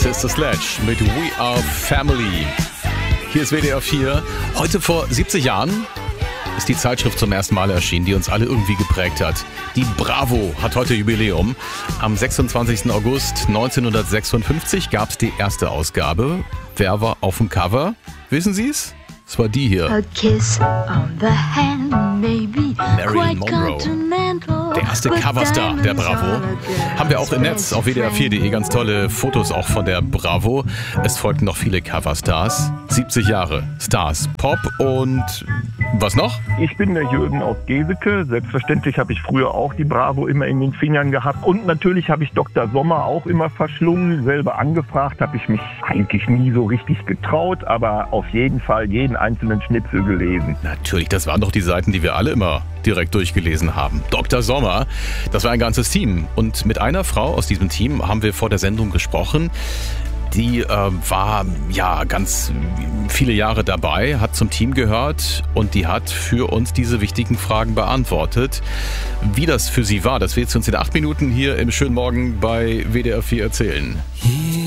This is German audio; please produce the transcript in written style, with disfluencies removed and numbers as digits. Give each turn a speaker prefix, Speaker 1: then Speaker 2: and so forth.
Speaker 1: Sister Sledge mit We Are Family. Hier ist WDR 4. Heute vor 70 Jahren ist die Zeitschrift zum ersten Mal erschienen, die uns alle irgendwie geprägt hat. Die Bravo hat heute Jubiläum. Am 26. August 1956 gab es die erste Ausgabe. Wer war auf dem Cover? Wissen Sie es? Es war die hier.
Speaker 2: A kiss on the hand, maybe
Speaker 1: Marilyn Monroe. Der erste Coverstar der Bravo. Haben wir auch im Netz auf WDR4.de ganz tolle Fotos auch von der Bravo. Es folgten noch viele Coverstars. 70 Jahre Stars, Pop und was noch?
Speaker 3: Ich bin der Jürgen aus Geseke. Selbstverständlich habe ich früher auch die Bravo immer in den Fingern gehabt. Und natürlich habe ich Dr. Sommer auch immer verschlungen. Selber angefragt habe ich mich eigentlich nie so richtig getraut, aber auf jeden Fall jeden einzelnen Schnipsel gelesen.
Speaker 1: Natürlich, das waren doch die Seiten, die wir alle immer direkt durchgelesen haben. Dr. Sommer, das war ein ganzes Team. Und mit einer Frau aus diesem Team haben wir vor der Sendung gesprochen. Die war ja ganz viele Jahre dabei, hat zum Team gehört und die hat für uns diese wichtigen Fragen beantwortet. Wie das für sie war, das wird sie uns in 8 Minuten hier im schönen Morgen bei WDR 4 erzählen.